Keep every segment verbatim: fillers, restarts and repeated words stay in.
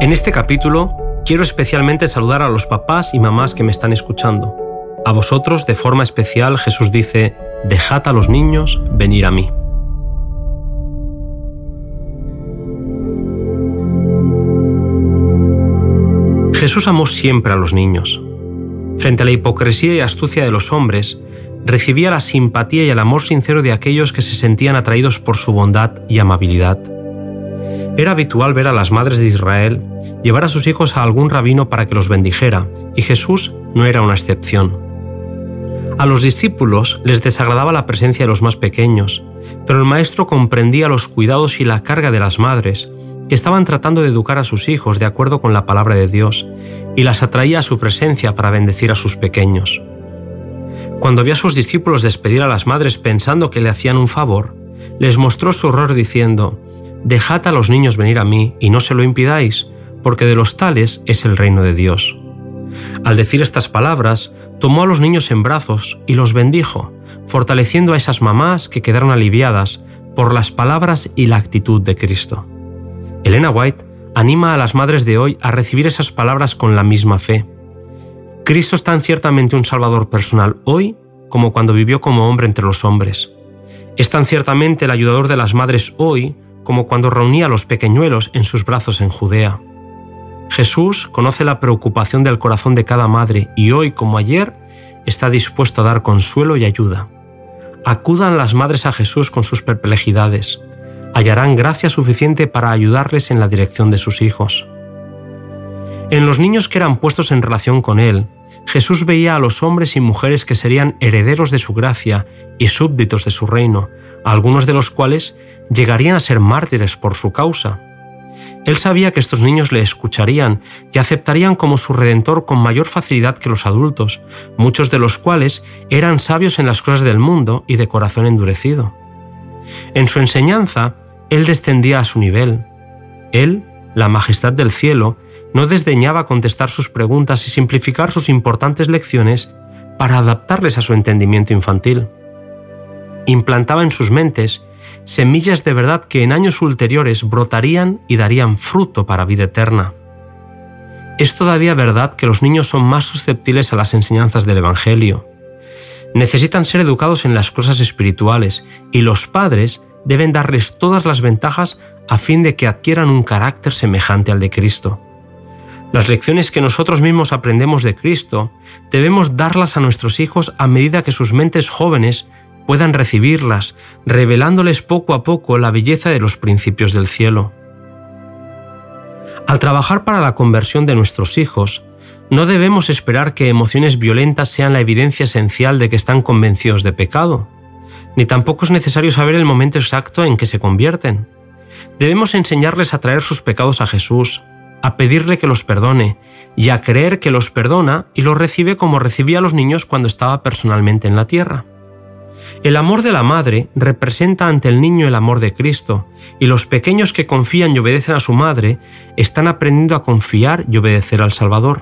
En este capítulo quiero especialmente saludar a los papás y mamás que me están escuchando. A vosotros, de forma especial, Jesús dice: dejad a los niños venir a mí. Jesús amó siempre a los niños. Frente a la hipocresía y astucia de los hombres, recibía la simpatía y el amor sincero de aquellos que se sentían atraídos por su bondad y amabilidad. Era habitual ver a las madres de Israel llevar a sus hijos a algún rabino para que los bendijera, y Jesús no era una excepción. A los discípulos les desagradaba la presencia de los más pequeños, pero el Maestro comprendía los cuidados y la carga de las madres, que estaban tratando de educar a sus hijos de acuerdo con la palabra de Dios, y las atraía a su presencia para bendecir a sus pequeños. Cuando vio a sus discípulos despedir a las madres pensando que le hacían un favor, les mostró su horror diciendo: «Dejad a los niños venir a mí y no se lo impidáis, porque de los tales es el reino de Dios». Al decir estas palabras, tomó a los niños en brazos y los bendijo, fortaleciendo a esas mamás que quedaron aliviadas por las palabras y la actitud de Cristo. Elena White anima a las madres de hoy a recibir esas palabras con la misma fe. Cristo es tan ciertamente un Salvador personal hoy como cuando vivió como hombre entre los hombres. Es tan ciertamente el ayudador de las madres hoy como cuando reunía a los pequeñuelos en sus brazos en Judea. Jesús conoce la preocupación del corazón de cada madre y hoy, como ayer, está dispuesto a dar consuelo y ayuda. Acudan las madres a Jesús con sus perplejidades. Hallarán gracia suficiente para ayudarles en la dirección de sus hijos. En los niños que eran puestos en relación con Él, Jesús veía a los hombres y mujeres que serían herederos de su gracia y súbditos de su reino, algunos de los cuales llegarían a ser mártires por su causa. Él sabía que estos niños le escucharían y aceptarían como su Redentor con mayor facilidad que los adultos, muchos de los cuales eran sabios en las cosas del mundo y de corazón endurecido. En su enseñanza, Él descendía a su nivel. Él, la majestad del cielo, no desdeñaba contestar sus preguntas y simplificar sus importantes lecciones para adaptarles a su entendimiento infantil. Implantaba en sus mentes semillas de verdad que en años ulteriores brotarían y darían fruto para vida eterna. Es todavía verdad que los niños son más susceptibles a las enseñanzas del Evangelio. Necesitan ser educados en las cosas espirituales y los padres deben darles todas las ventajas a fin de que adquieran un carácter semejante al de Cristo. Las lecciones que nosotros mismos aprendemos de Cristo debemos darlas a nuestros hijos a medida que sus mentes jóvenes puedan recibirlas, revelándoles poco a poco la belleza de los principios del cielo. Al trabajar para la conversión de nuestros hijos, no debemos esperar que emociones violentas sean la evidencia esencial de que están convencidos de pecado, ni tampoco es necesario saber el momento exacto en que se convierten. Debemos enseñarles a traer sus pecados a Jesús, a pedirle que los perdone y a creer que los perdona y los recibe como recibía a los niños cuando estaba personalmente en la tierra. El amor de la madre representa ante el niño el amor de Cristo, y los pequeños que confían y obedecen a su madre están aprendiendo a confiar y obedecer al Salvador.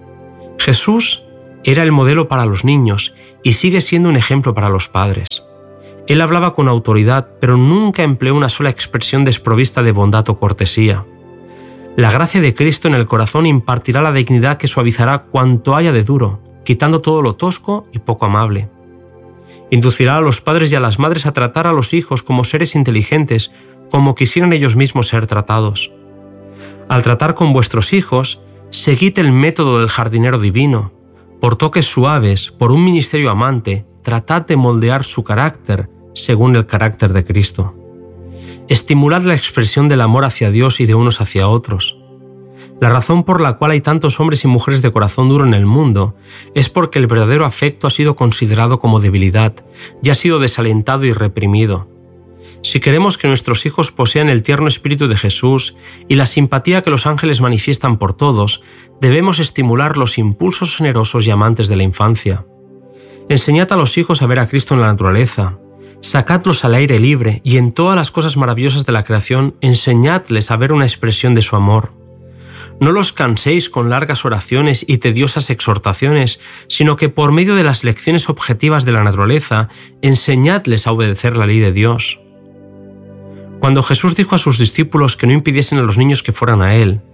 Jesús era el modelo para los niños y sigue siendo un ejemplo para los padres. Él hablaba con autoridad, pero nunca empleó una sola expresión desprovista de bondad o cortesía. La gracia de Cristo en el corazón impartirá la dignidad que suavizará cuanto haya de duro, quitando todo lo tosco y poco amable. Inducirá a los padres y a las madres a tratar a los hijos como seres inteligentes, como quisieran ellos mismos ser tratados. Al tratar con vuestros hijos, seguid el método del jardinero divino. Por toques suaves, por un ministerio amante, tratad de moldear su carácter según el carácter de Cristo. Estimulad la expresión del amor hacia Dios y de unos hacia otros. La razón por la cual hay tantos hombres y mujeres de corazón duro en el mundo es porque el verdadero afecto ha sido considerado como debilidad y ha sido desalentado y reprimido. Si queremos que nuestros hijos posean el tierno espíritu de Jesús y la simpatía que los ángeles manifiestan por todos, debemos estimular los impulsos generosos y amantes de la infancia. Enseñad a los hijos a ver a Cristo en la naturaleza. Sacadlos al aire libre y en todas las cosas maravillosas de la creación enseñadles a ver una expresión de su amor. No los canséis con largas oraciones y tediosas exhortaciones, sino que por medio de las lecciones objetivas de la naturaleza, enseñadles a obedecer la ley de Dios. Cuando Jesús dijo a sus discípulos que no impidiesen a los niños que fueran a Él,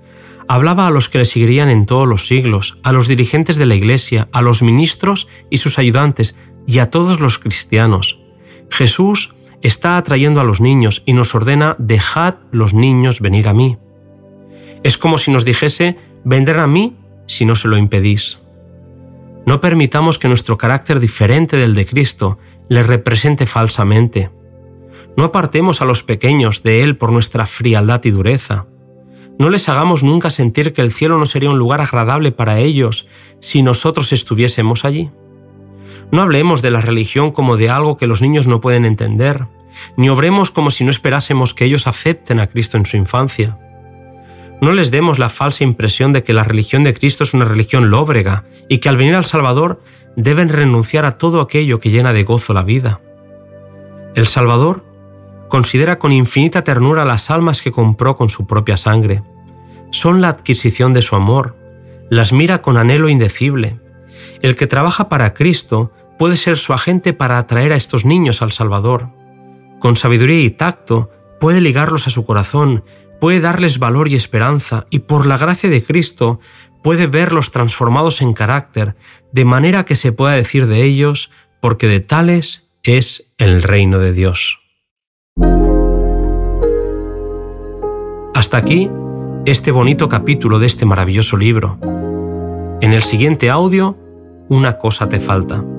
Hablaba a los que le seguirían en todos los siglos, a los dirigentes de la Iglesia, a los ministros y sus ayudantes, y a todos los cristianos. Jesús está atrayendo a los niños y nos ordena: dejad los niños venir a mí. Es como si nos dijese: vendrán a mí si no se lo impedís. No permitamos que nuestro carácter diferente del de Cristo le represente falsamente. No apartemos a los pequeños de Él por nuestra frialdad y dureza. No les hagamos nunca sentir que el cielo no sería un lugar agradable para ellos si nosotros estuviésemos allí. No hablemos de la religión como de algo que los niños no pueden entender, ni obremos como si no esperásemos que ellos acepten a Cristo en su infancia. No les demos la falsa impresión de que la religión de Cristo es una religión lóbrega y que al venir al Salvador deben renunciar a todo aquello que llena de gozo la vida. El Salvador considera con infinita ternura las almas que compró con su propia sangre. Son la adquisición de su amor. Las mira con anhelo indecible. El que trabaja para Cristo puede ser su agente para atraer a estos niños al Salvador. Con sabiduría y tacto puede ligarlos a su corazón, puede darles valor y esperanza, y por la gracia de Cristo puede verlos transformados en carácter, de manera que se pueda decir de ellos: porque de tales es el reino de Dios. Hasta aquí este bonito capítulo de este maravilloso libro. En el siguiente audio, una cosa te falta.